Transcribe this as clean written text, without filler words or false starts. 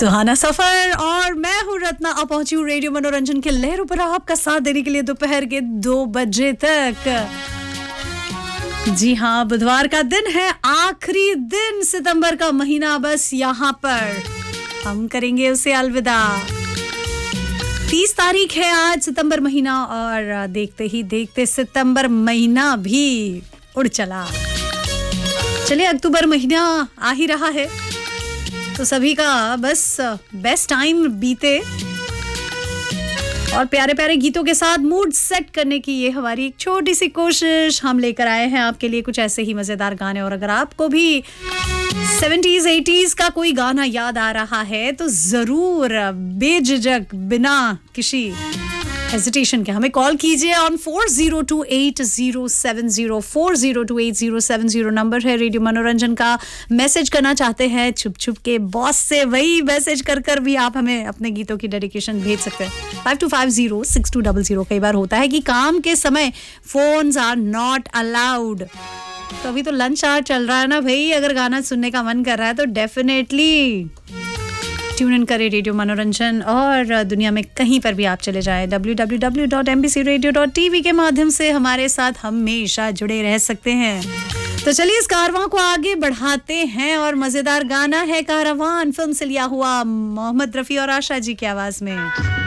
सुहाना सफर और मैं हूँ रत्ना। अब पहुंची हूँ रेडियो मनोरंजन के लहरों पर आपका साथ देने के लिए दोपहर के 2 बजे तक। जी हाँ, बुधवार का दिन है, आखिरी दिन सितंबर का महीना बस यहाँ पर हम करेंगे उसे अलविदा। 30 तारीख है आज सितंबर महीना और देखते ही देखते सितंबर महीना भी उड़ चला। चलिए, अक्टूबर महीना आ ही रहा है तो सभी का बस बेस्ट टाइम बीते और प्यारे प्यारे गीतों के साथ मूड सेट करने की ये हमारी एक छोटी सी कोशिश हम लेकर आए हैं आपके लिए कुछ ऐसे ही मजेदार गाने। और अगर आपको भी 70s 80s का कोई गाना याद आ रहा है तो जरूर बेझिझक बिना किसी हेजिटेशन के हमें कॉल कीजिए ऑन 402807 402807 नंबर है रेडियो मनोरंजन का। मैसेज करना चाहते हैं छुप छुप के बॉस से, वही मैसेज कर भी आप हमें अपने गीतों की डेडिकेशन भेज सकते हैं 52506200। कई बार होता है कि काम के समय फोन्स आर नॉट अलाउड, तो अभी तो लंच आवर चल रहा है ना भाई, अगर गाना सुनने का मन कर रहा है तो डेफिनेटली ट्यून इन करें रेडियो मनोरंजन। और दुनिया में कहीं पर भी आप चले जाएं www.mbcradio.tv के माध्यम से हमारे साथ हमेशा जुड़े रह सकते हैं। तो चलिए इस कारवां को आगे बढ़ाते हैं और मजेदार गाना है कारवान फिल्म से लिया हुआ मोहम्मद रफी और आशा जी की आवाज में।